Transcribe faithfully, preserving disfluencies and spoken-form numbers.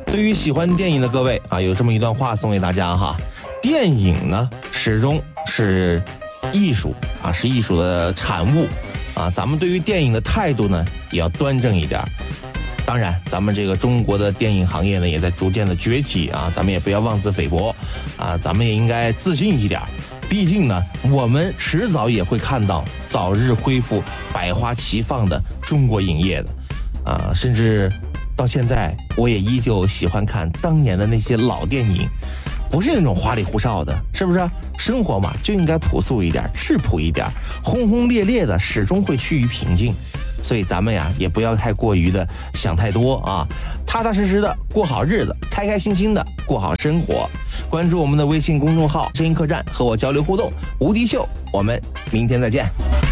对于喜欢电影的各位啊，有这么一段话送给大家哈：电影呢，始终是艺术啊，是艺术的产物啊。咱们对于电影的态度呢，也要端正一点。当然，咱们这个中国的电影行业呢，也在逐渐的崛起啊，咱们也不要妄自菲薄啊，咱们也应该自信一点。毕竟呢，我们迟早也会看到早日恢复百花齐放的中国影业的啊，甚至到现在，我也依旧喜欢看当年的那些老电影，不是那种花里胡哨的，是不是？生活嘛，就应该朴素一点，质朴一点，轰轰烈烈的始终会趋于平静。所以咱们呀，也不要太过于的想太多啊，踏踏实实的过好日子，开开心心的过好生活。关注我们的微信公众号“声音客栈”，和我交流互动。无敌秀，我们明天再见。